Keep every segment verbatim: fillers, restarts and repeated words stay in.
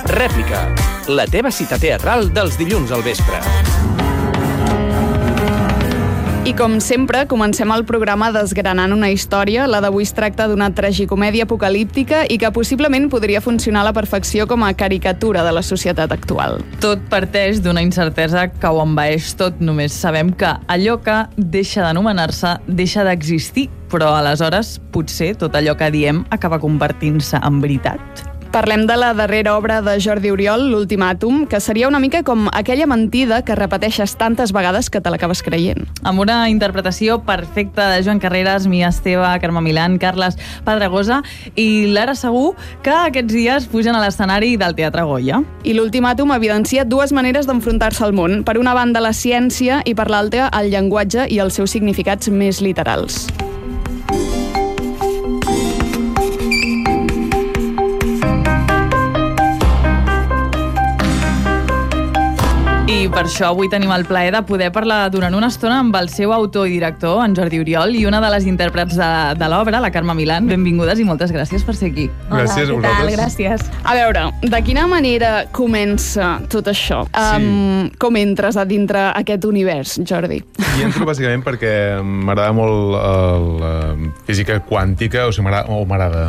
Rèplica, la teva cita teatral dels dilluns al vespre. I com sempre, comencem el programa desgranant una història. La d'avui es tracta d'una tragicomèdia apocalíptica i que possiblement podria funcionar a la perfecció com a caricatura de la societat actual. Tot parteix d'una incertesa que ho envaeix tot. Només sabem que allò que deixa d'anomenar-se deixa d'existir, però aleshores potser tot allò que diem acaba convertint-se en veritat. Parlem de la darrera obra de Jordi Oriol, l'Ultimàtum, que seria una mica com aquella mentida que repeteixes tantes vegades que te l'acabes creient. Amb una interpretació perfecta de Joan Carreras, Mia Esteve, Carme Milán, Carles Pedregosa i Lara Segú, que aquests dies pugen a l'escenari del Teatre Goya. I l'Ultimàtum evidencia dues maneres d'enfrontar-se al món. Per una banda, la ciència, i per l'altra, el llenguatge i els seus significats més literals. I per això avui tenim el plaer de poder parlar durant una estona amb el seu autor i director, en Jordi Oriol, i una de les intèrprets de, de l'obra, la Carme Milán. Benvingudes i moltes gràcies per ser aquí. Gràcies a vosaltres. Gràcies. A veure, de quina manera comença tot això? Sí. Um, com entres a dintre aquest univers, Jordi? I entro bàsicament perquè m'agrada molt la física quàntica, o sigui, m'agrada.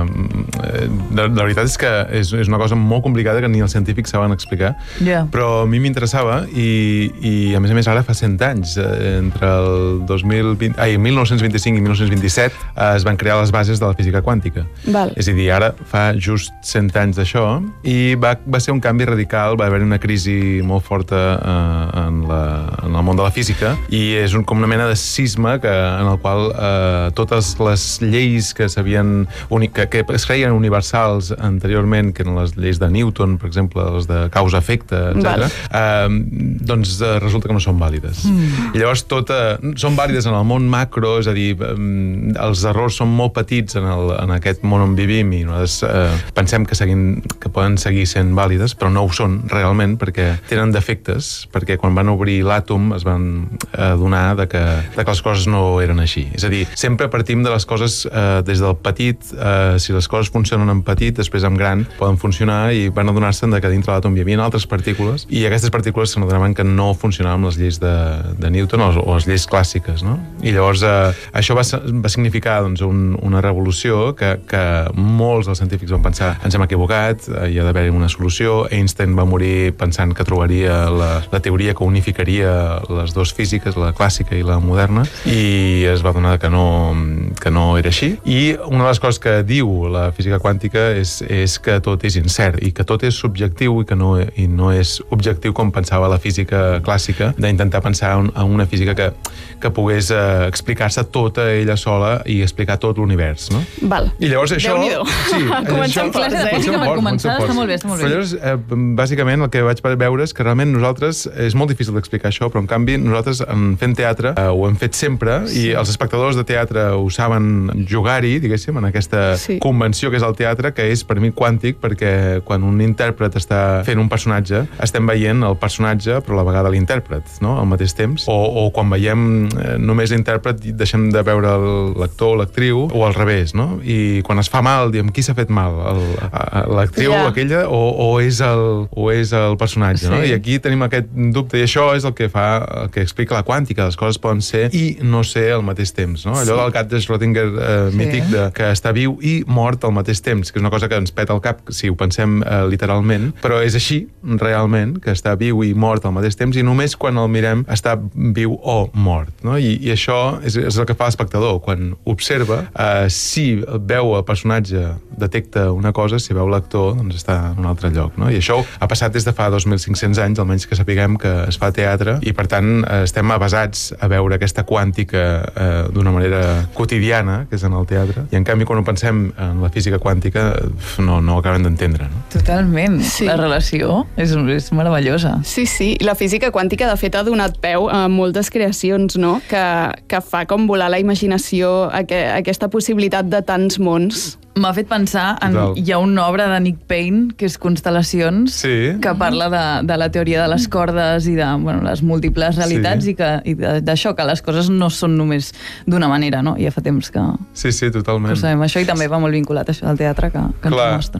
La veritat és que és, és una cosa molt complicada que ni els científics saben explicar, yeah. Però a mi m'interessava i, i a més a més ara fa cent anys, entre el dos mil vint, ai, mil nou-cents vint-i-cinc i mil nou-cents vint-i-set es van crear les bases de la física quàntica. Val. És a dir, ara fa just cent anys d'això i va, va ser un canvi radical, va haver una crisi molt forta eh, en, la, en el món de la física i és un, com una mena de sisme que, en el qual eh, totes les lleis que s'havien que, que es creien universals anteriorment, que eren les lleis de Newton, per exemple, les de causa-efecte, etcètera, eh, doncs eh, resulta que no són vàlides. Mm. I llavors tot, eh, són vàlides en el món macro, és a dir, eh, els errors són molt petits en, el, en aquest món on vivim i nosaltres eh, pensem que, seguin, que poden seguir sent vàlides, però no ho són realment perquè tenen defectes, perquè quan van obrir l'àtom es van adonar de que, de que les coses no eren així. És a dir, sempre partim de les coses eh, des del petit, eh, si les coses funcionen en petit, després en gran poden funcionar i van adonar-se que dintre l'àtom hi havia altres partícules i aquestes partícules se n'adonaven que no funcionaven amb les lleis de, de Newton o, o les lleis clàssiques, no? I llavors eh, això va, va significar doncs, un, una revolució que, que molts dels científics van pensar ens hem equivocat, eh, hi ha d'haver una solució. Einstein va morir pensant que trobaria la, la teoria que unificaria les dues físiques, la clàssica i la moderna, i es va adonar que no, que no era així. I una de les coses que diu la física quàntica és, és que tot és incert i que tot és subjectiu i que no, i no és objectiu com pensava la física clàssica, d'intentar pensar en una física que, que pogués eh, explicar-se tota ella sola i explicar tot l'univers, no? Val. I llavors això... Déu-n'hi-do. Sí, comencem forts, eh? Comencem per començar, està molt bé, està molt bé. Però llavors, eh, bàsicament, el que vaig veure és que realment nosaltres, és molt difícil d'explicar això, però en canvi nosaltres, en fent teatre, eh, ho hem fet sempre, sí. I els espectadors de teatre ho saben jugar-hi, diguéssim, en aquesta sí. convenció que és el teatre, que és per mi quàntic, perquè quan un intèrpret està fent un personatge, estem veient el personatge, però a la vegada l'intèrpret, no?, al mateix temps. O, o quan veiem eh, només l'intèrpret, deixem de veure l'actor o l'actriu, o al revés, no? I quan es fa mal, diem, qui s'ha fet mal? L'actriu yeah. aquella o, o, és el, o és el personatge, sí. no? I aquí tenim aquest dubte, i això és el que fa, el que explica la quàntica, les coses poden ser i no ser al mateix temps, no? Allò sí. del gat de Schrödinger eh, sí. mític, de, que està viu i mort al mateix temps, que és una cosa que ens peta el cap, si ho pensem eh, literalment, però és així, realment, que està viu i mort al mateix temps, i només quan el mirem està viu o mort, no? I, i això és, és el que fa l'espectador, quan observa, eh, si veu el personatge, detecta una cosa, si veu l'actor, doncs està en un altre lloc, no? I això ha passat des de fa dos mil cinc-cents anys, almenys que sapiguem que es fa teatre, i per tant estem avasats a veure aquesta quàntica eh, d'una manera quotidiana, que és en el teatre, i en canvi quan ho pensem en la física quàntica no, no ho acabem d'entendre, no? Totalment, sí. La relació és, és meravellosa. Sí, sí, la física quàntica de fet ha donat peu a moltes creacions, no?, que, que fa com volar la imaginació, aqu aquesta possibilitat de tants mons. M'ha fet pensar en... Total. Hi ha una obra de Nick Payne, que és Constel·lacions, sí. que parla de, de la teoria de les cordes i de bueno, les múltiples realitats, sí. i, que, i d'això, que les coses no són només d'una manera, no? Ja fa temps que... Sí, sí, totalment. Que ho sabem, això, i també va molt vinculat això al teatre que, que ens mostra.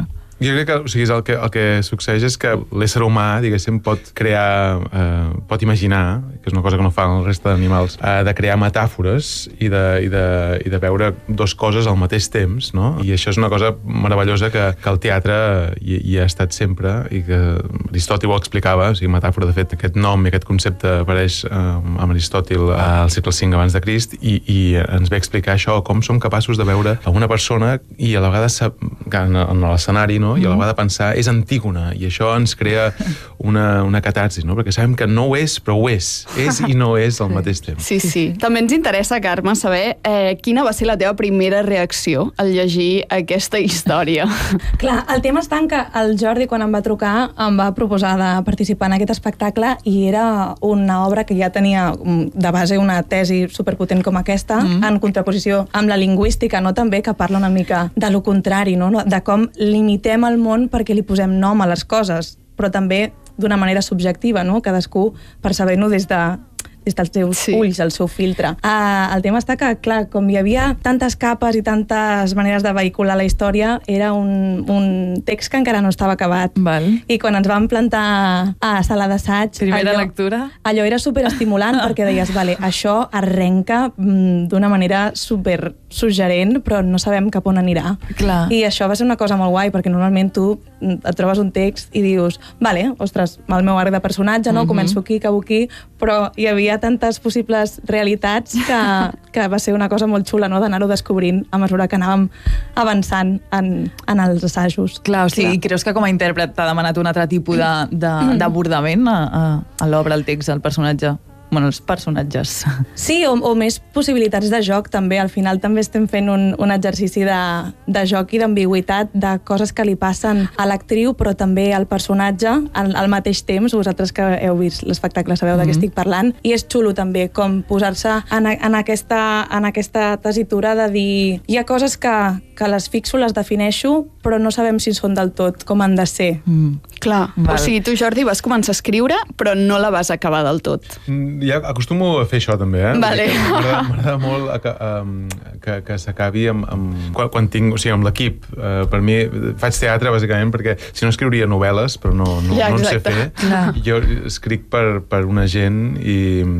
Jo crec que, o sigui, el que, el que succeeix és que l'ésser humà, diguéssim, pot crear, eh, pot imaginar, que és una cosa que no fan el resta d'animals, eh, de crear metàfores i de, i, de, i de veure dos coses al mateix temps, no? I això és una cosa meravellosa que, que el teatre hi, hi ha estat sempre i que Aristòtil ho explicava, o sigui, metàfora, de fet, aquest nom i aquest concepte apareix eh, amb Aristòtil al segle cinc abans de Crist i, i ens ve a explicar això, com som capaços de veure a una persona i a la vegada en, en l'escenari, no? I a la vegada pensar, és Antígona, i això ens crea una, una catarsis, no? Perquè sabem que no ho és, però ho és. És i no és al mateix temps. Sí, sí. També ens interessa, Carme, saber eh, quina va ser la teva primera reacció al llegir aquesta història. Clar, el tema està en que el Jordi, quan em va trucar, em va proposar de participar en aquest espectacle i era una obra que ja tenia de base una tesi superpotent com aquesta, mm. en contraposició amb la lingüística, no? També, que parla una mica de lo contrari, no? De com limitem el món perquè li posem nom a les coses, però també d'una manera subjectiva, no? Cadascú percebent-ho des de des dels seus sí. ulls, el seu filtre. Uh, el tema està que, clar, com hi havia tantes capes i tantes maneres de vehicular la història, era un, un text que encara no estava acabat. Val. I quan ens vam plantar a sala d'assaig... Primera allò, lectura? Allò era superestimulant perquè deies, vale, això arrenca mm, d'una manera super suggerent, però no sabem cap on anirà. Clar. I això va ser una cosa molt guai, perquè normalment tu et trobes un text i dius, vale, ostres, el meu arc de personatge, no? Mm-hmm. Començo aquí, acabo aquí, però hi havia tantes possibles realitats que, que va ser una cosa molt xula, no?, d'anar-ho descobrint a mesura que anàvem avançant en, en els assajos. Clar, o sigui, creus que com a intèrpret t'ha demanat un altre tipus d'abordament a, a, a l'obra, al text, al personatge? Bueno, els personatges. Sí, o, o més possibilitats de joc, també. Al final també estem fent un, un exercici de, de joc i d'ambigüitat, de coses que li passen a l'actriu, però també al personatge, al, al mateix temps. Vosaltres que heu vist l'espectacle sabeu mm-hmm. de què estic parlant. I és xulo també, com posar-se en, en, aquesta, en aquesta tessitura de dir hi ha coses que, que les fixo, les defineixo, però no sabem si són del tot com han de ser. Mm. Clar. Val. O sigui, tu, Jordi, vas començar a escriure, però no la vas acabar del tot. Ja acostumo a fer això, també, eh? Vale. M'agrada molt que, um, que, que s'acabi amb, amb, quan, quan tinc, o sigui, amb l'equip. Uh, per mi, faig teatre, bàsicament, perquè si no escriuria novel·les, però no, no, ja, no en sé fer. Clar. Jo escric per, per una gent i,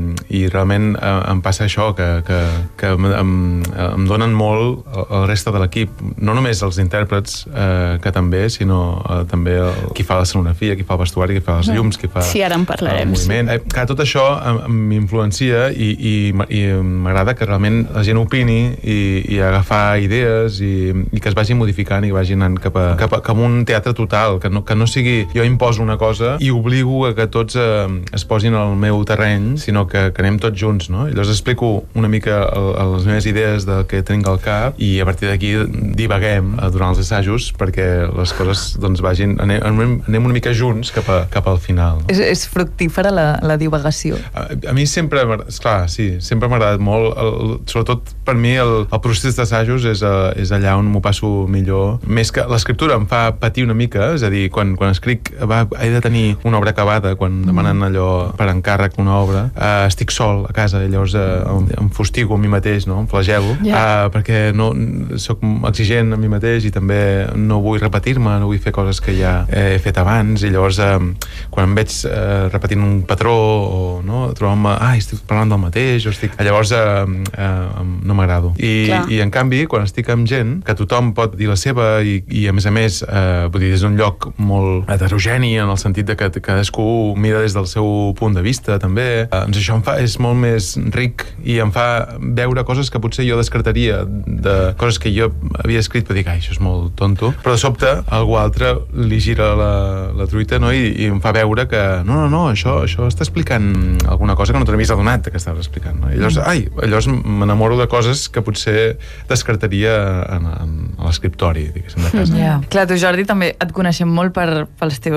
i realment uh, em passa això, que, que, que em, em donen molt el, el reste de l'equip. No només els intèrprets, uh, que també, sinó uh, també el, qui fa la escenografia, qui fa el vestuari, qui fa les llums, qui fa sí, ara en parlarem, el moviment. Sí. Que tot això m'influencia i, i, i m'agrada que realment la gent opini i, i agafar idees i, i que es vagi modificant i vagi anant cap a, cap a, cap a un teatre total, que no, que no sigui jo imposo una cosa i obligo a que tots eh, es posin al meu terreny, sinó que, que anem tots junts, no? I llavors explico una mica el, les meves idees del que tinc al cap i a partir d'aquí divaguem durant els assajos perquè les coses doncs vagin, anem, anem una mica junts cap, a, cap al final. No? És, és fructífera la, la divagació. A, a mi sempre, esclar, sí, sempre m'ha agradat molt, el, sobretot per mi el, el procés d'assajos és, a, és allà on m'ho passo millor. Més que l'escriptura em fa patir una mica, és a dir, quan, quan escric va, he de tenir una obra acabada, quan demanen allò per encàrrec una obra, eh, estic sol a casa, i llavors eh, em, em fustigo a mi mateix, no? Em flagelo, yeah. eh, perquè no, soc exigent a mi mateix i també no vull repetir-me, no vull fer coses que ja he fet abans, i llavors eh, quan em veig eh, repetint un patró o no, trobant-me, ai, estic parlant del mateix, o estic... llavors eh, eh, no m'agrado. I, I en canvi, quan estic amb gent, que tothom pot dir la seva i, i a més a més, eh, vull dir, és un lloc molt heterogeni en el sentit de que cadascú mira des del seu punt de vista, també. Eh, doncs això em fa, és molt més ric i em fa veure coses que potser jo descartaria, de coses que jo havia escrit, però dic, ai, això és molt tonto. Però de sobte, algú altre li gira la, la truita, no? I, i em fa veure que no, no, no, això, això està explicant alguna cosa que no t'havies adonat que estaves explicant, no? I llavors, ai, llavors m'enamoro de coses que potser descartaria en, en, a l'escriptori, diguéssim, de casa. Yeah. Clar, tu, Jordi, també et coneixem molt per, pels teus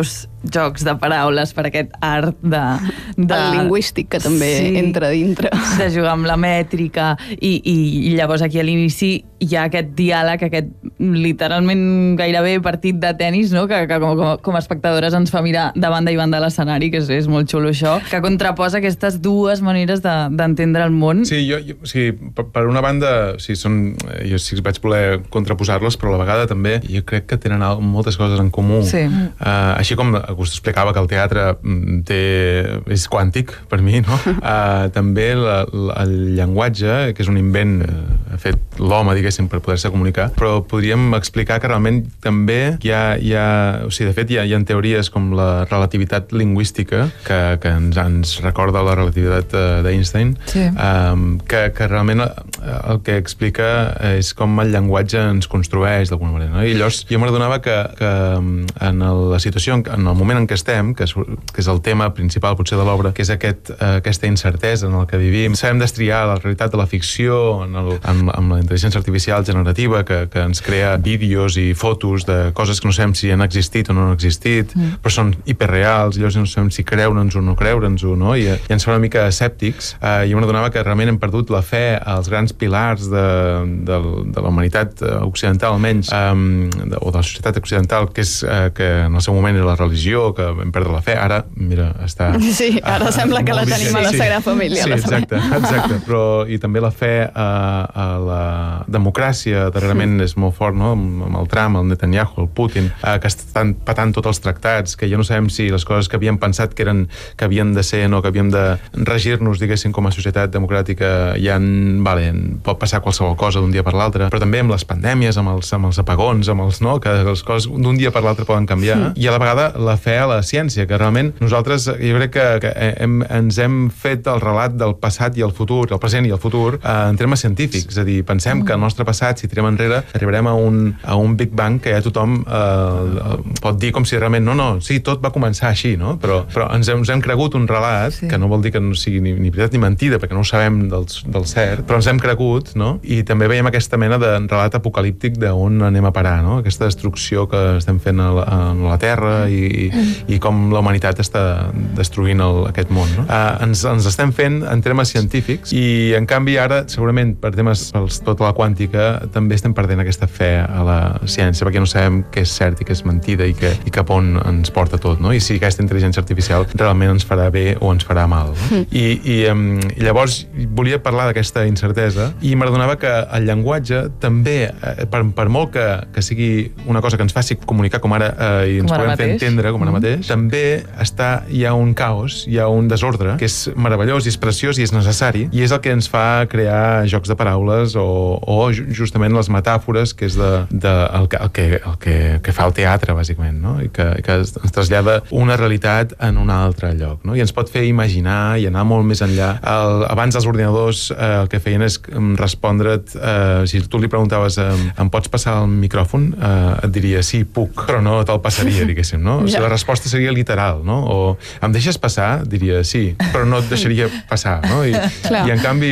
jocs de paraules, per aquest art de... de... El lingüístic, que també sí, entra dintre. De jugar amb la mètrica, i, i, i llavors aquí a l'inici hi ha aquest diàleg, aquest literalment gairebé partit de tennis, no? que, que com, com a espectadores ens fa mirar de banda i banda de l'escenari, que és, és molt xulo això, que contraposa aquestes dues maneres d'entendre de, el món. Sí, jo, jo, sí, per, per una banda, sí, són, jo sí vaig voler contraposar-les, però a la vegada també jo crec que tenen moltes coses en comú. Sí. Uh, així com us explicava que el teatre té, és quàntic, per mi, no? Uh, també la, la, el llenguatge, que és un invent uh, fet l'home, diguéssim, per poder-se comunicar, però podríem explicar que realment també hi ha, hi ha o sigui, de fet, hi ha, hi ha teories com la relativitat lingüística, que, que ens, ens recorda la relativitat uh, d'Einstein, sí. um, que, que realment el que explica és com el llenguatge ens construeix d'alguna manera, no? I llavors jo m'adonava que, que en la situació, en el moment en què estem, que és, que és el tema principal potser de l'obra, que és aquest, uh, aquesta incertesa en el que vivim, sabem destriar la realitat de la ficció en el, en, amb la intel·ligència artificial generativa que, que ens crea vídeos i fotos de coses que no sabem si han existit o no han existit, mm. però són hiperreals, llavors no sabem si creure'ns o no creure'ns-ho, no? I, i ens fa una mica escèptics. Uh, jo m'adonava que realment hem perdut la fe als grans pilars de, de, de la humanitat occidental, almenys, um, de, o de la societat occidental, que és uh, que en el seu moment era la religió, que vam perdre la fe. Ara, mira, està... Sí, ara uh, sembla que la tenim a la Sagrada Família. Sí, exacte, exacte. Però, i també la fe a, a la democràcia, darrerament és molt fort, no? Amb el Trump, el Netanyahu, el Putin, uh, que estan patant tots els tractats, que ja no sabem si les coses que havíem pensat que eren que havien de ser, no, que havíem de regir-nos, diguéssim, com a societat democràtica, ja en, vale, pot passar qualsevol cosa d'un dia per l'altre, però també amb les pandèmies, amb els, amb els apagons, amb els, no, que les coses d'un dia per l'altre poden canviar, mm. i a la vegada la fe a la ciència, que realment nosaltres, jo crec que, que hem, ens hem fet el relat del passat i el futur, el present i el futur, eh, en termes científics, és a dir, pensem mm. que el nostre passat, si tirem enrere, arribarem a un, a un Big Bang que ja tothom eh, pot dir com si realment, no, no, sí, tot va començar així, no? Però, però ens, hem, ens hem cregut un relat, sí. que no vol dir que no sigui ni, ni veritat ni mentida, perquè no ho sabem del, del cert, però ens hem cregut, no? I també veiem aquesta mena de relat apocalíptic d'on anem a parar, no? Aquesta destrucció que estem fent a la, a la Terra i, i, i com la humanitat està destruint el, aquest món, no? Uh, ens, ens estem fent en termes científics i, en canvi, ara, segurament, per temes pels, tota la quàntica, també estem perdent aquesta fe a la ciència, perquè no sabem què és cert i què és mentida i, que, i cap on ens porta tot, no? I si aquesta intel·ligència artificial realment ens farà bé o ens farà mal, no? Mm. I, i, um, i llavors volia parlar d'aquesta incertesa i m'adonava que el llenguatge també, eh, per, per molt que, que sigui una cosa que ens faci comunicar com ara eh, i ens podem fer entendre com ara mm. mateix, també està, hi ha un caos, hi ha un desordre que és meravellós i és preciós i és necessari i és el que ens fa crear jocs de paraules o, o justament les metàfores, que és de, de, el, que, el, que, el que, que fa el teatre, bàsicament, no? I que, que ens trasllada una realitat en un altre lloc, no? I ens pot fer imaginar i anar molt més enllà. El, abans els ordinadors eh, el que feien és respondre't, eh, si tu li preguntaves eh, em pots passar el micròfon, eh, et diria sí, puc, però no te'l passaria, diguéssim, no? O sigui, la resposta seria literal, no? O em deixes passar? Diria sí, però no et deixaria passar, no? I, i en canvi,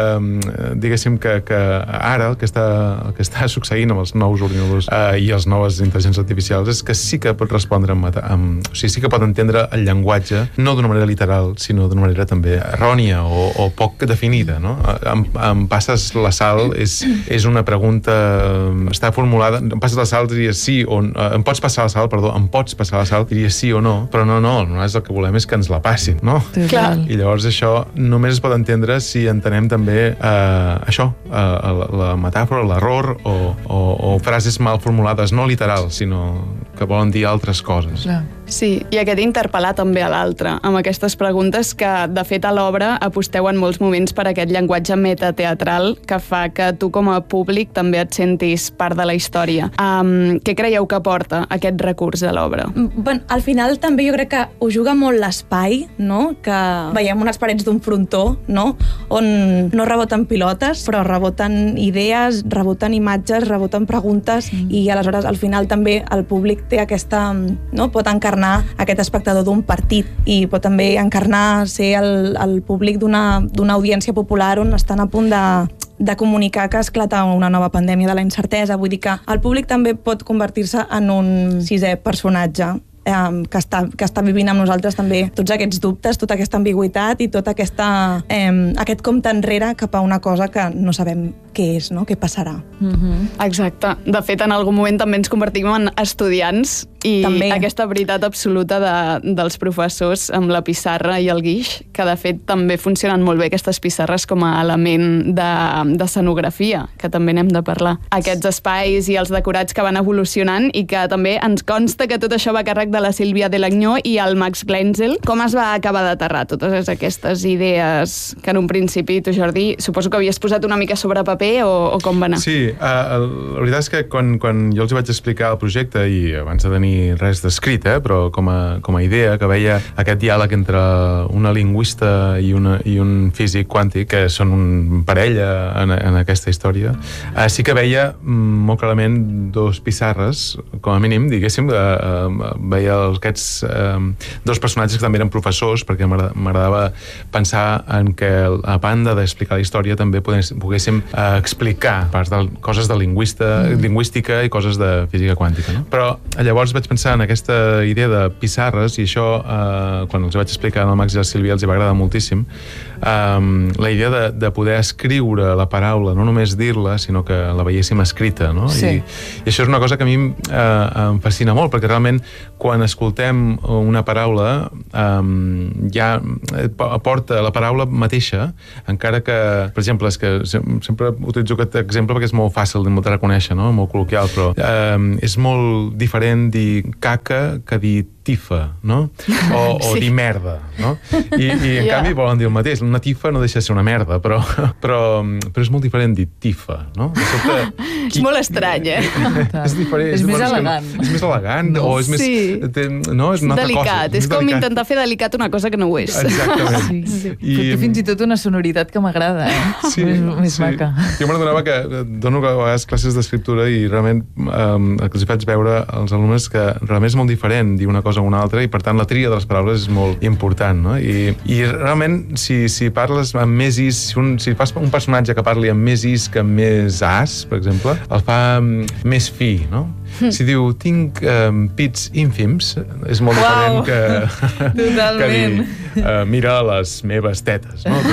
eh, diguéssim que, que ara el que, està, el que està succeint amb els nous ordinadors eh, i les noves intel·ligències artificials és que sí que pot respondre amb, amb, o sigui, sí que pot entendre el llenguatge, no d'una manera literal, sinó d'una manera també errònia o, o poc definida, no? Em, em passes la sal és, és una pregunta, està formulada, em passes la sal, diria sí o no, em pots passar la sal, perdó, em pots passar la sal, diria sí o no, però no, no, no és el que volem és que ens la passin, no? Clar. I llavors això només es pot entendre si entenem també eh, això, eh, la, la metàfora, l'error o, o, o frases mal formulades, no literals, sinó que volen dir altres coses. Clar. Sí, i aquest interpel·lar també a l'altre, amb aquestes preguntes que, de fet, a l'obra aposteu en molts moments per aquest llenguatge metateatral que fa que tu com a públic també et sentis part de la història. Um, què creieu que porta aquest recurs a l'obra? Bueno, al final també jo crec que ho juga molt l'espai, no? Que veiem unes parets d'un frontó, no? On no reboten pilotes, però reboten idees, reboten imatges, reboten preguntes, mm. i aleshores al final també el públic té aquesta, no? Pot encarnar aquest espectador d'un partit i pot també encarnar ser el, el públic d'una d'una audiència popular on estan a punt de, de comunicar que esclata una nova pandèmia de la incertesa. Vull dir que el públic també pot convertir-se en un sisè personatge eh, que, està, que està vivint amb nosaltres també tots aquests dubtes, tota aquesta ambigüitat i tot aquesta, eh, aquest compte enrere cap a una cosa que no sabem què és, no? Què passarà. Mm-hmm. Exacte. De fet, en algun moment també ens convertim en estudiants i també. Aquesta veritat absoluta de, dels professors amb la pissarra i el guix, que de fet també funcionen molt bé aquestes pissarres com a element de, de escenografia, que també n'hem de parlar. Aquests espais i els decorats que van evolucionant i que també ens consta que tot això va a càrrec de la Sílvia Delagnó i el Max Glenzel. Com es va acabar d'aterrar totes aquestes idees que en un principi, tu Jordi, suposo que havies posat una mica sobre paper o, o com va anar? Sí, uh, la veritat és que quan, quan jo els vaig explicar el projecte, i abans de tenir res d'escrit, eh, però com a, com a idea, que veia aquest diàleg entre una lingüista i, una, i un físic quàntic, que són un parella en, en aquesta història, uh, sí que veia molt clarament dos pissarres, com a mínim, diguéssim, uh, uh, veia aquests uh, dos personatges que també eren professors, perquè m'agradava pensar en que a banda d'explicar la història també poguéssim uh, explicar parts de coses de lingüista, mm. lingüística i coses de física quàntica, no? Però llavors vaig pensar en aquesta idea de pissarres i això, uh, quan els vaig explicar al Max i a la Sílvia, els hi va agradar moltíssim. Um, la idea de, de poder escriure la paraula, no només dir-la, sinó que la veiéssim escrita, no? Sí. I, I això és una cosa que a mi uh, em fascina molt, perquè realment quan escoltem una paraula um, ja aporta la paraula mateixa, encara que, per exemple, és que sempre utilitzo aquest exemple perquè és molt fàcil de reconèixer, no? Molt col·loquial, però um, és molt diferent dir caca que dir tifa, no? O, o sí. dir merda, no? I, i en yeah. canvi volen dir el mateix. Una tifa no deixa de ser una merda, però, però, però és molt diferent dir tifa, no? Sobte, qui... És molt estrany, eh? és diferent. És, és més elegant. És més elegant, no. o és més... Sí. Té, no, és una altra delicat. cosa. És, és com delicat. Intentar fer delicat una cosa que no ho és. Exactament. Sí. Sí. I... Però té fins i tot una sonoritat que m'agrada, eh? Sí, més, més sí. maca. Jo m'adonava que dono a vegades classes d'escriptura i realment um, el que els faig veure als alumnes que realment és molt diferent dir una cosa o una altra i per tant la tria de les paraules és molt important, no? I, i realment si, si parles amb més is, si, un, si fas un personatge que parli amb més is que amb més as, per exemple, el fa um, més fi, no? Si diu, tinc um, pits ínfims, és molt wow. diferent que, que dir, uh, mira les meves tetes, no?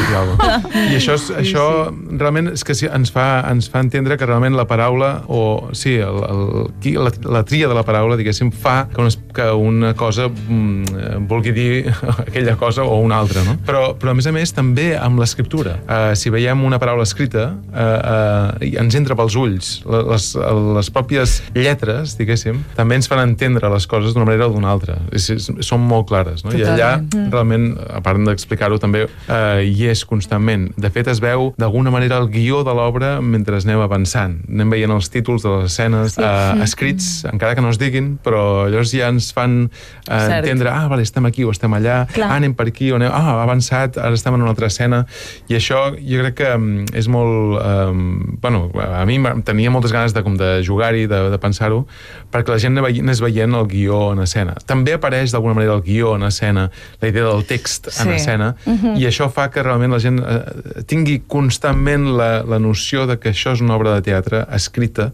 I això, és, sí, això sí. realment és que ens fa, ens fa entendre que realment la paraula, o sí, el, el, la, la tria de la paraula, diguéssim, fa que una, que una cosa mm, vulgui dir aquella cosa o una altra, no? Però, però a més a més, també amb l'escriptura. Uh, si veiem una paraula escrita, uh, uh, ens entra pels ulls. Les, les pròpies lletres, diguéssim, també ens fan entendre les coses d'una manera o d'una altra. És, és, són molt clares, no? Totalment. I allà, realment, a part d'explicar-ho també, eh, hi és constantment. De fet, es veu d'alguna manera el guió de l'obra mentre anem avançant. Anem veient els títols de les escenes sí. eh, escrits, mm. encara que no es diguin, però llavors ja ens fan eh, entendre, ah, vale, estem aquí o estem allà, Clar. ah, anem per aquí, o anem, ah, ha avançat, ara estem en una altra escena. I això jo crec que um, és molt... Um, bueno, a mi tenia moltes ganes de, com de jugar-hi, de, de pensar-ho, perquè la gent anés veient el guió en escena. També apareix d'alguna manera el guió en escena, la idea del text sí. en escena, uh-huh. i això fa que realment la gent eh, tingui constantment la, la noció de que això és una obra de teatre escrita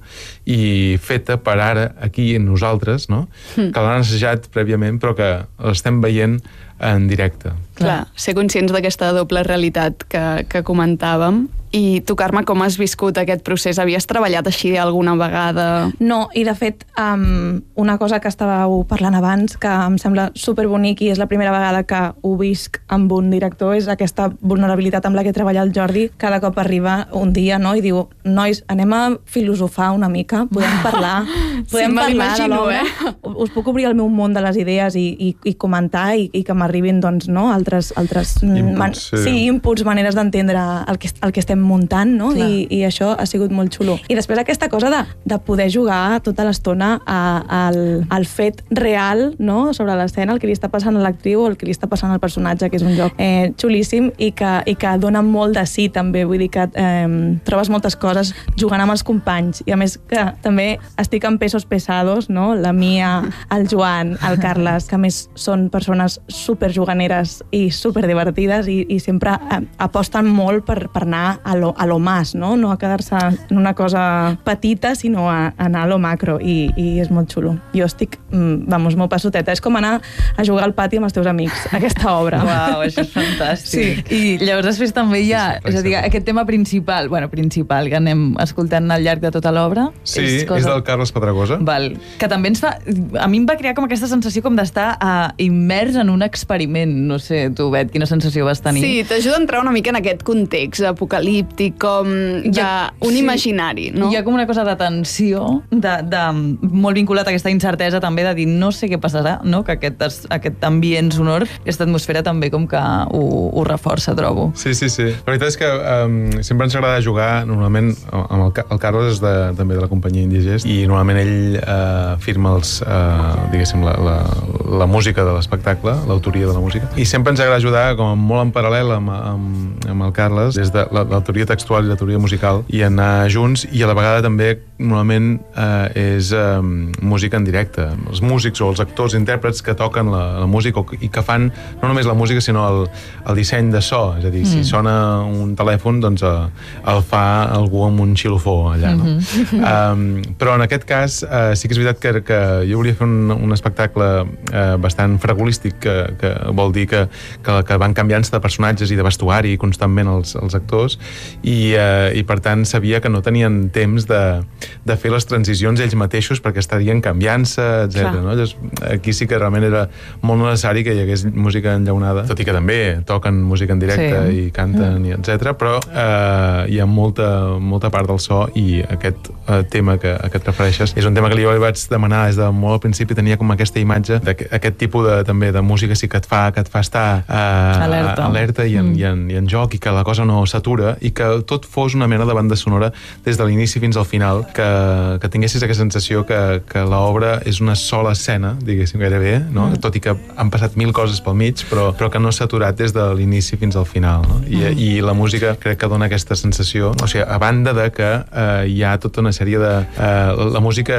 i feta per ara, aquí en nosaltres, no? Mm. Que l'han assajat prèviament, però que l'estem veient en directe. Clar, ser conscients d'aquesta doble realitat que, que comentàvem. I tu, Carme, com has viscut aquest procés? Havies treballat així alguna vegada? No, i de fet, um, una cosa que estàveu parlant abans, que em sembla superbonic i és la primera vegada que ho visc amb un director, és aquesta vulnerabilitat amb la que treballa el Jordi. Cada cop arriba un dia, no?, i diu, nois, anem a filosofar una mica, podem parlar, podem sí, parlar de l'obra, eh? Us puc obrir el meu món de les idees i, i, i comentar i, i que m'arribin, doncs, no?, altres, altres inputs, man, sí. sí, inputs, maneres d'entendre el que, el que estem muntant, no? I, i això ha sigut molt xulo. I després aquesta cosa de, de poder jugar tota l'estona al, al fet real, no?, sobre l'escena, el que li està passant a l'actriu o el que li està passant al personatge, que és un joc eh, xulíssim i que, i que dona molt de sí, també. Vull dir que eh, trobes moltes coses jugant amb els companys. I a més que també estic en pesos pesados, no?, la Mia, el Joan, el Carles, que a més són persones superjuganeres i superdivertides i, i sempre aposten molt per, per anar a lo, a lo mas, no? No a quedar-se en una cosa petita, sinó a, a anar a lo macro, i, i és molt xulo. Jo estic, vamos, molt passoteta. És com anar a jugar al pati amb els teus amics, aquesta obra. Uau, això és fantàstic. Sí. I llavors després també hi ha, sí, sí, és a dir, aquest tema principal, bueno, principal, que anem escoltant al llarg de tota l'obra. Sí, és, cosa... és del Carles Pedregosa. Val. Que també ens fa... A mi em va crear com aquesta sensació com d'estar uh, immers en un experiment. No sé, tu, Bet, quina sensació vas tenir? Sí, t'ajuda a entrar una mica en aquest context apocalíptic, com d'un sí. imaginari, no? Hi ha com una cosa de tensió, de, de, molt vinculat a aquesta incertesa també, de dir no sé què passarà, no? Que aquest, aquest ambient sonor, aquesta atmosfera també com que ho, ho reforça, trobo. Sí, sí, sí. La veritat és que um, sempre ens agrada jugar, normalment, amb el, el Carles és de, també de la companyia Indigest, i normalment ell uh, firma els, uh, diguéssim, la, la, la música de l'espectacle, l'autoria de la música, i sempre ens agrada ajudar com molt en paral·lel amb, amb, amb el Carles, des de l'autoria textual i l'autoria musical, i anar junts, i a la vegada també normalment uh, és uh, música en directe. Els músics o els actors, intèrprets que toquen la, la música i que fan no només la música, sinó el, el disseny de so. És a dir, mm. si sona un telèfon, doncs uh, el fa algú amb un xilofó allà, no? Mm-hmm. um, però en aquest cas uh, sí que és veritat que, que jo volia fer un, un espectacle uh, bastant fragolístic, que, que vol dir que, que, que van canviant-se de personatges i de vestuari constantment els, els actors, i, uh, i per tant sabia que no tenien temps de, de fer les transicions ells mateixos perquè estarien canviant-se, etcètera. No? Llavors, aquí sí que realment era molt necessari que hi hagués música enllaunada, tot i que també toquen música en directe sí. i canten, mm. i etcètera, però eh, hi ha molta, molta part del so, i aquest eh, tema que, a què et refereixes és un tema que jo li vaig demanar des de molt al principi. Tenia com aquesta imatge d'aquest tipus de, també de música sí que et fa, que et fa estar eh, alerta, alerta i, en, mm. i, en, i en joc, i que la cosa no s'atura, i que tot fos una mena de banda sonora des de l'inici fins al final, que, que tinguessis aquesta sensació que, que l'obra és una sola escena, diguéssim, gairebé, no? Mm. Tot i que han passat mil coses pel mig, però, però que no s'ha aturat des de l'inici fins al final, no? I, mm. i la música crec que dona aquesta sensació, o sigui, a banda de que eh, hi ha tota una sèrie de... Eh, la música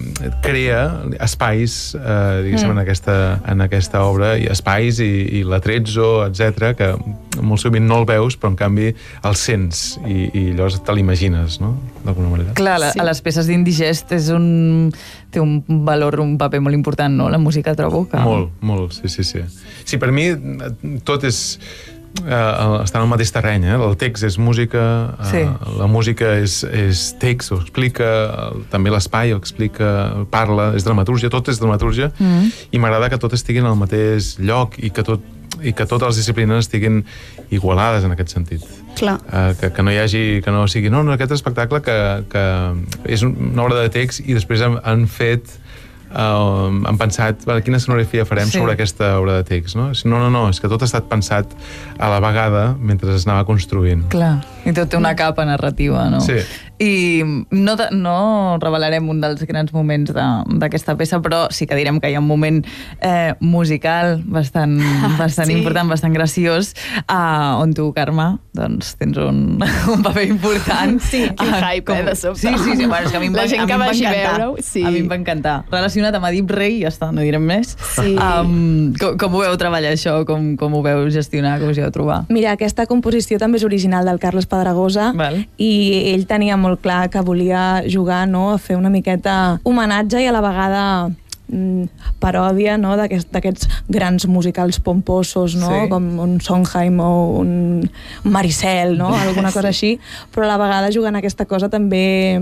crea espais, eh, diguéssim, mm. en, aquesta, en aquesta obra, i espais i, i l'atrezzo, etcètera, que molt sovint no el veus, però en canvi el sents, i, i llavors te l'imagines, no? D'alguna manera. Clar, sí. A les peces d'Indigest és un... té un valor, un paper molt important, no? La música, trobo que... Molt, molt, sí, sí, sí. Sí, per mi tot és... Uh, està en el mateix terreny, eh? El text és música, uh, sí. la música és, és text, ho explica, uh, també l'espai ho explica, parla, és dramatúrgia, tot és dramatúrgia, mm. i m'agrada que tot estigui en el mateix lloc, i que, tot, i que totes les disciplines estiguin igualades en aquest sentit. Clar. Uh, que, que no hi hagi, que no sigui, no, no, aquest espectacle que, que és una obra de text, i després han, han fet Uh, han pensat, vale, quina sonografia farem sí. sobre aquesta obra de text, no? No, no, no, és que tot ha estat pensat a la vegada mentre es anava construint. Clar, i tot té una capa narrativa, no? Sí. I no, no revelarem un dels grans moments d'aquesta peça, però sí que direm que hi ha un moment eh, musical bastant, bastant sí. important, bastant graciós, uh, on tu, Carme, doncs tens un, un paper important. Sí, quin uh, hype, com... eh, de sobte. Sí, sí, sí, bueno, és que a mi em va, la gent que vagi a veure-ho, sí. A mi em va encantar. Relacionat amb Edip Rei, ja està, no direm més. Sí. Um, com, com ho veu treballar això? Com, com ho veu gestionar? Com us hi heu trobar? Mira, aquesta composició també és original del Carles Pedregosa. Val. I ell tenia molt clar que volia jugar, no?, a fer una miqueta homenatge i a la vegada mm, paròdia, no?, d'aquests grans musicals pomposos, no?, sí. com un Sondheim o un Maricel, no?, alguna cosa sí. així, però a la vegada jugant aquesta cosa també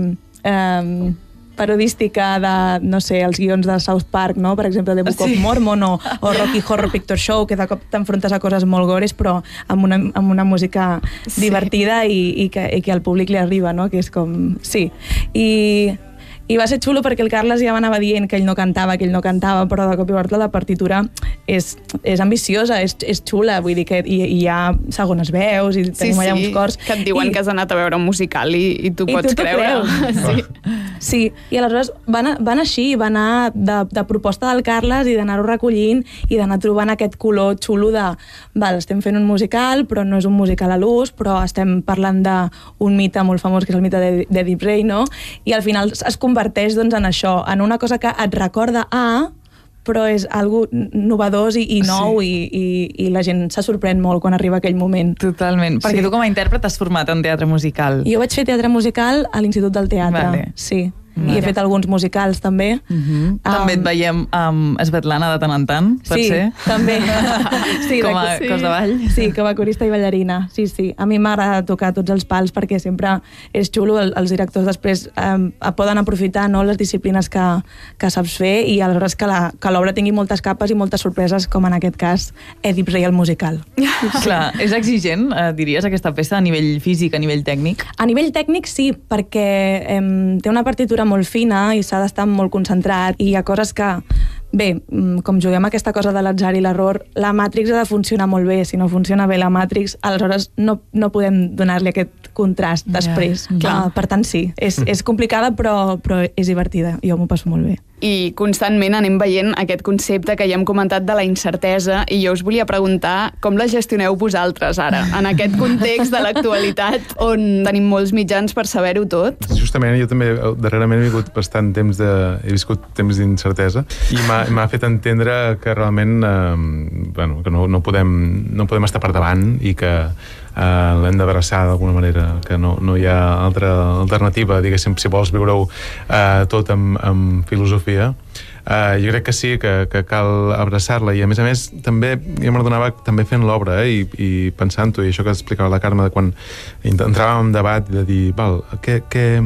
eh, parodística de, no sé, els guions de South Park, no?, per exemple, de Book sí. of Mormon o, o Rocky Horror Picture Show, que de cop t'enfrontes a coses molt gores, però amb una, amb una música sí. divertida i, i, que, i que al públic li arriba, no?, que és com... Sí. I... I va ser xulo perquè el Carles ja m'anava dient que ell no cantava, que ell no cantava, però de cop i volta la partitura és, és ambiciosa, és, és xula, vull dir que hi, hi ha segones veus i tenim sí, allà sí. uns cors. Que et diuen I... que has anat a veure un musical i, i tu I pots tu creure. Sí. sí, i aleshores van, van així, van anar de, de proposta del Carles i d'anar-ho recollint i d'anar trobant aquest color xulo de, val, estem fent un musical, però no és un musical a l'ús, però estem parlant d'un mite molt famós, que és el mite d'Edip Rei, no? I al final es converteix doncs, en això, en una cosa que et recorda a, però és algo novedós i, i nou sí. i, i, i la gent se sorprèn molt quan arriba aquell moment. Totalment, perquè sí. tu com a intèrpret has format en teatre musical. Jo vaig fer teatre musical a l'Institut del Teatre, vale. sí. Vale. I he fet alguns musicals, també. Uh -huh. um, també et veiem amb Svetlana de tant en tant, pot sí, ser? També. sí, com a sí. cos de ball. Sí, com a corista i ballarina. Sí, sí. A mi m'agrada tocar tots els pals perquè sempre és xulo. El, els directors després um, poden aprofitar, no, les disciplines que, que saps fer i aleshores que la, que l'obra tingui moltes capes i moltes sorpreses, com en aquest cas Èdip Rei el musical. Clar, és exigent, eh, diries, aquesta peça a nivell físic, a nivell tècnic? A nivell tècnic sí, perquè eh, té una partitura molt fina i s'ha d'estar molt concentrat i hi ha coses que, bé, com juguem aquesta cosa de l'atzar i l'error, la Matrix ha de funcionar molt bé. Si no funciona bé la Matrix, aleshores no, no podem donar-li aquest contrast després. Yeah. Uh, per tant, sí, és, és complicada però, però és divertida. Jo m'ho passo molt bé. I constantment anem veient aquest concepte que ja hem comentat de la incertesa i jo us volia preguntar com la gestioneu vosaltres ara, en aquest context de l'actualitat on tenim molts mitjans per saber-ho tot. Justament, jo també darrerament he vingut bastant temps de... he viscut temps d'incertesa i m'ha fet entendre que realment eh, bueno, que no, no, podem, no podem estar per davant i que Uh, l'hem d'abraçar d'alguna manera, que no, no hi ha altra alternativa, diguéssim, si vols viure-ho uh, tot amb, amb filosofia. Uh, jo crec que sí, que, que cal abraçar-la i a més a més també jo m'adonava també fent l'obra eh, i, i pensant-ho, i això que explicava la Carme de quan entràvem en debat de dir, val, què, què,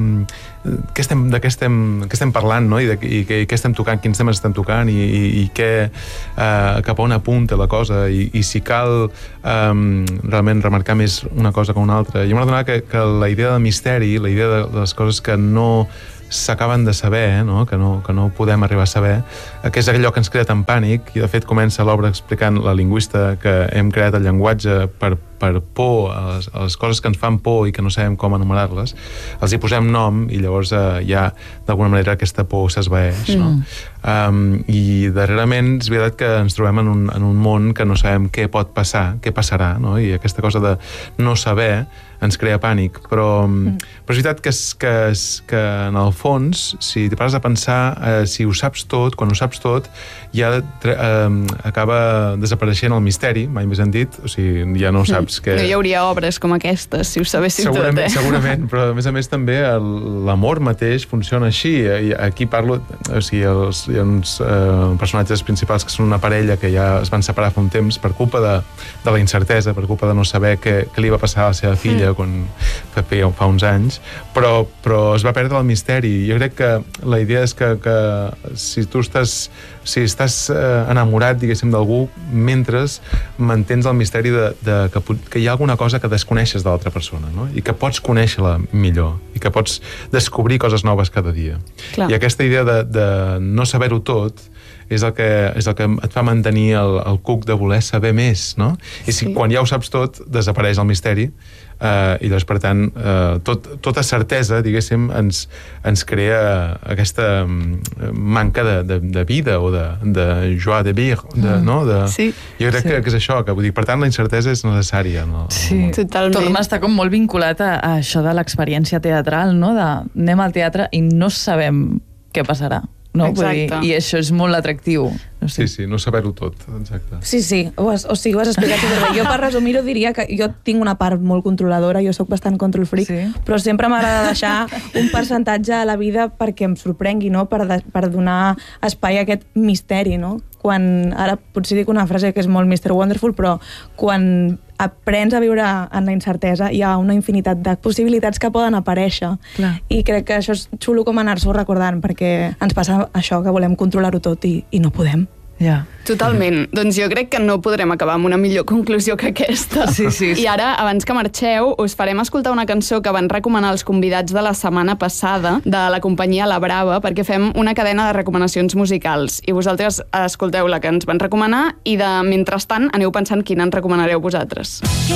què estem, de què estem, què estem parlant, no? I, de, i, i què estem tocant, quins temes estem tocant i, i, i què, uh, cap a on apunta la cosa i, i si cal um, realment remarcar més una cosa que una altra. Jo m'adonava que, que la idea de misteri, la idea de, de les coses que no s'acaben de saber, no? Que, no, que no podem arribar a saber, que és allò que ens crea tant pànic, i de fet comença l'obra explicant la lingüista que hem creat el llenguatge per, per por a les, a les coses que ens fan por i que no sabem com anomenar-les, els hi posem nom i llavors eh, ja d'alguna manera aquesta por s'esvaeix, no? Mm. Um, i darrerament és veritat que ens trobem en un, en un món que no sabem què pot passar, què passarà, no? I aquesta cosa de no saber ens crea pànic, però, mm. però és veritat que, que, que en el fons, si t'hi pares a pensar, eh, si ho saps tot, quan ho saps tot, ja eh, acaba desapareixent el misteri, mai més han dit, o sigui, ja no saps que... No hi hauria obres com aquestes, si ho sabéssim tot, eh? Segurament, però a més a més també l'amor mateix funciona així. Aquí parlo, o sigui, els, hi ha uns eh, personatges principals que són una parella que ja es van separar fa un temps per culpa de, de la incertesa, per culpa de no saber què, què li va passar a la seva filla, mm. quan feia fa uns anys, però, però es va perdre el misteri. Jo crec que la idea és que, que si tu estàs, si estàs eh, enamorat, diguéssim, d'algú, mentre mantens el misteri de, de que, que hi ha alguna cosa que desconeixes de l'altra persona, no? I que pots conèixer-la millor, i que pots descobrir coses noves cada dia. Clar. I aquesta idea de, de no saber-ho tot és el, que, és el que et fa mantenir el, el cuc de voler saber més, no? I si, sí. quan ja ho saps tot, desapareix el misteri, eh, i llavors, per tant, eh, tot, tota certesa, diguéssim, ens, ens crea aquesta manca de, de, de vida o de, de joie de vivre, de, no? De, sí. Jo crec sí. que, que és això, que vull dir, per tant, la incertesa és necessària. No? Sí, totalment. Torna a estar com molt vinculat a, a això de l'experiència teatral, no? De, anem al teatre i no sabem què passarà. No? Vull dir, i això és molt atractiu. No sé. Sí, sí, no saber-ho tot, exacte. Sí, sí, o, o sigui, ho has explicat superbé. Jo, per resumir-ho, diria que jo tinc una part molt controladora, jo sóc bastant control freak, sí. però sempre m'agrada deixar un percentatge a la vida perquè em sorprengui, no? Per, de, per donar espai a aquest misteri, no? Quan, ara potser dic una frase que és molt mister Wonderful, però quan aprens a viure en la incertesa hi ha una infinitat de possibilitats que poden aparèixer. Clar. I crec que això és xulo com anar-s'ho recordant, perquè ens passa això, que volem controlar-ho tot i, i no podem. Ja. Totalment. Doncs jo crec que no podrem acabar amb una millor conclusió que aquesta. Sí, sí, sí. I ara, abans que marxeu, us farem escoltar una cançó que van recomanar els convidats de la setmana passada de la companyia La Brava, perquè fem una cadena de recomanacions musicals. I vosaltres escolteu la que ens van recomanar i de mentrestant aneu pensant quina ens recomanareu vosaltres.